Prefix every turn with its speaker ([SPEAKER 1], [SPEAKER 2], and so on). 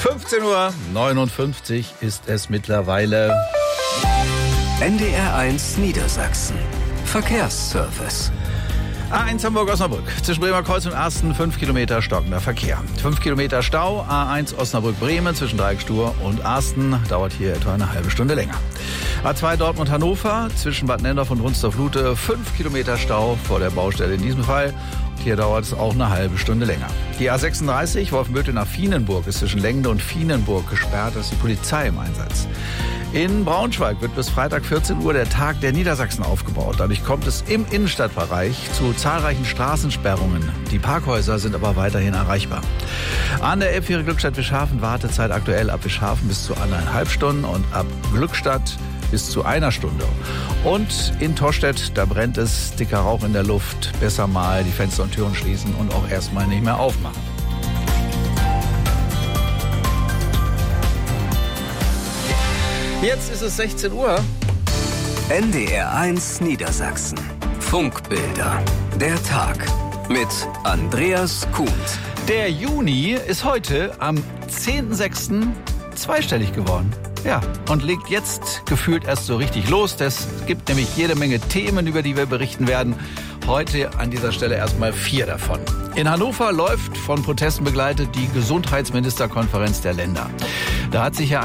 [SPEAKER 1] 15:59 Uhr ist es mittlerweile.
[SPEAKER 2] NDR1 Niedersachsen. Verkehrsservice.
[SPEAKER 1] A1 Hamburg-Osnabrück. Zwischen Bremer Kreuz und Arsten 5 Kilometer stockender Verkehr. 5 Kilometer Stau. A1 Osnabrück-Bremen zwischen Dreieckstur und Arsten dauert hier etwa eine halbe Stunde länger. A2 Dortmund-Hannover zwischen Bad Nendorf und Wunstorf-Lute 5 Kilometer Stau vor der Baustelle in diesem Fall. Hier dauert es auch eine halbe Stunde länger. Die A36 Wolfenbüttel nach Vienenburg ist zwischen Lengde und Vienenburg gesperrt. Da ist die Polizei im Einsatz. In Braunschweig wird bis Freitag 14 Uhr der Tag der Niedersachsen aufgebaut. Dadurch kommt es im Innenstadtbereich zu zahlreichen Straßensperrungen. Die Parkhäuser sind aber weiterhin erreichbar. An der Elbphäre Glückstadt-Wischhafen Wartezeit aktuell ab Wischhafen bis zu 1,5 Stunden und ab Glückstadt bis zu 1 Stunde. Und in Torstedt, da brennt es, dicker Rauch in der Luft. Besser mal die Fenster und Türen schließen und auch erstmal nicht mehr aufmachen. Jetzt ist es 16 Uhr.
[SPEAKER 2] NDR1 Niedersachsen. Funkbilder. Der Tag mit Andreas Kuhnt.
[SPEAKER 1] Der Juni ist heute am 10.06. zweistellig geworden. Ja, und legt jetzt gefühlt erst so richtig los. Es gibt nämlich jede Menge Themen, über die wir berichten werden. Heute an dieser Stelle erstmal 4 davon. In Hannover läuft von Protesten begleitet die Gesundheitsministerkonferenz der Länder. Da hat sich ja